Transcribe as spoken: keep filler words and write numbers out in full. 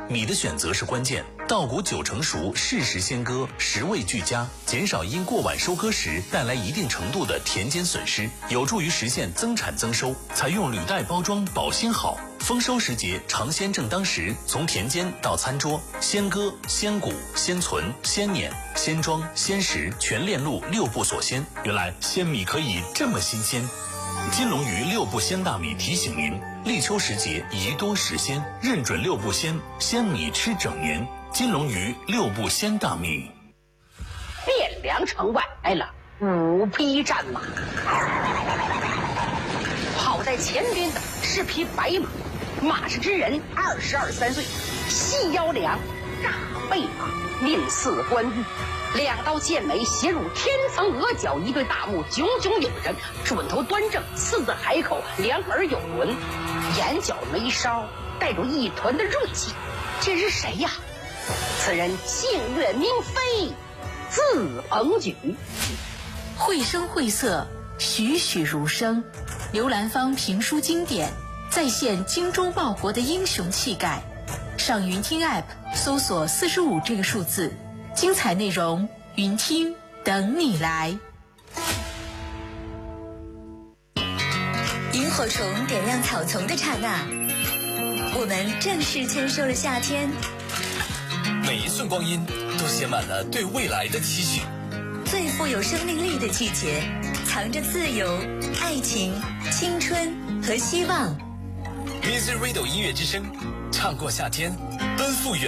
米的选择是关键，稻谷九成熟，适时鲜割，食味俱佳，减少因过晚收割时带来一定程度的田间损失，有助于实现增产增收。采用履带包装，保鲜好。丰收时节，尝鲜正当时，从田间到餐桌，鲜割、鲜谷、鲜存、鲜碾、鲜装、鲜食，全链路六步锁鲜。原来鲜米可以这么新鲜。金龙鱼六步鲜大米提醒您，立秋时节宜多食鲜，认准六步鲜，鲜米吃整年。金龙鱼六步鲜大米。 汴梁城外来了五匹战马，跑在前边的是匹白马，马氏之人二十二三岁，细腰梁，大背马，令似关羽。两道剑眉斜入天层额角，一对大目炯炯有神，准头端正，四字海口，两耳有轮，眼角眉梢带着一团的锐气。这是谁呀？此人姓岳名飞，字鹏举。 绘声绘色，栩栩如生，刘兰芳评书经典，再现精忠报国的英雄气概。上云听 App 搜索四十五这个数字，精彩内容云听等你来。 萤火虫点亮草丛的刹那，我们正式签收了夏天。 每一寸光阴都写满了对未来的期许。 最富有生命力的季节，藏着自由、爱情、青春和希望。 Music Radio 音乐之声，唱过夏天，奔赴远